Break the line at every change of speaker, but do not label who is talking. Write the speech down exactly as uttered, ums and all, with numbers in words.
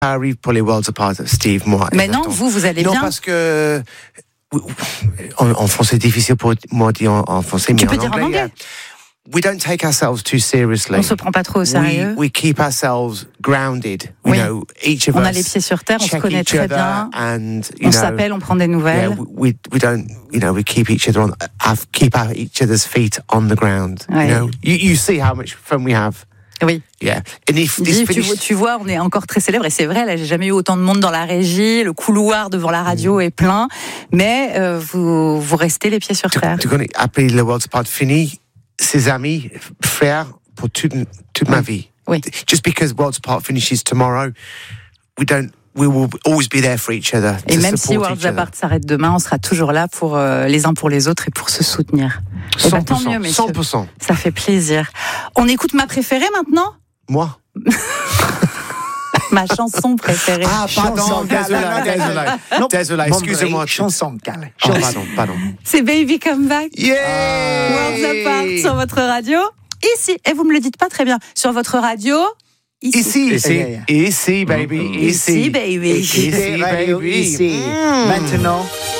arrive pour les Worlds Apart, Steve, moi.
Mais non, vous, vous allez
non,
bien.
Non, parce que en, en français, c'est difficile pour moi de dire en, en français,
tu
mais
peux
en
dire
anglais,
en anglais.
yeah. We don't take ourselves too seriously.
On se prend pas trop au sérieux.
We, we keep ourselves grounded.
Oui.
You know, each of
on
us
a les pieds sur terre, on se connaît très bien.
And, you
on
know,
s'appelle, on prend des nouvelles.
Yeah, we we don't, you know, we keep each other on, have, keep our, each other's feet on the ground.
Ouais.
You know, you, you see how much fun we have.
Oui.
Yeah. And if
Dis,
this
tu,
finish...
vois, tu vois, on est encore très célèbre et c'est vrai. Là, j'ai jamais eu autant de monde dans la régie. Le couloir devant la radio mm. est plein, mais euh, vous vous restez les pieds sur terre.
Tu connais après le World's Apart fini, ses amis, frères pour toute toute
oui.
ma vie.
Oui.
Just because Worlds Apart finishes tomorrow, we don't. We will always be there for each other.
Et même si Worlds Apart s'arrête demain, on sera toujours là pour euh, les uns pour les autres et pour se soutenir.
cent pour cent,
et ben, tant mieux, messieurs.
cent pour cent.
Ça fait plaisir. On écoute ma préférée maintenant ?
Moi.
Ma chanson préférée.
Ah, pardon, désolé, désolé.
Non,
désolé, excusez-moi.
Chanson de Cal.
Oh, pardon, pardon.
C'est Baby Come Back.
Yeah!
Worlds Apart sur votre radio. Ici, et vous me le dites pas très bien, sur votre radio. Ici.
Ici, ici, ici, baby, ici,
ici, baby.
Ici, baby. Ici. Maintenant.